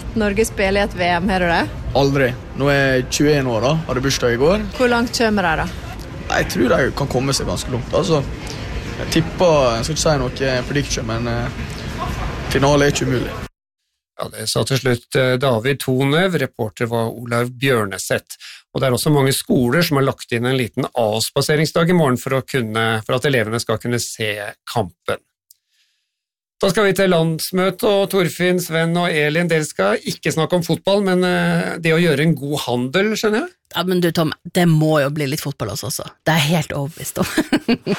sett Norge spille I et VM, har du det? Aldri. Nå er jeg 21 år da, hadde bursdag I går. Hvor langt kommer de da? Jeg tror de kan komme seg ganske langt. Altså, jeg tipper, jeg skal ikke si noe prediction, men finale ikke umulig. Ja, det sa til slutt David Tonev, reporter var Olav Bjørneseth. Og det også mange skoler som har lagt inn en liten avspaseringsdag I morgen for at elevene skal kunne se kampen. Da skal vi til landsmøte, og Torfinn, Sven og Elin, dere skal ikke snakke om fotball, men det å gjøre en god handel, skjønner jeg? Ja, men du Tom, det må jo bli litt fotball også. Det helt overbevist om.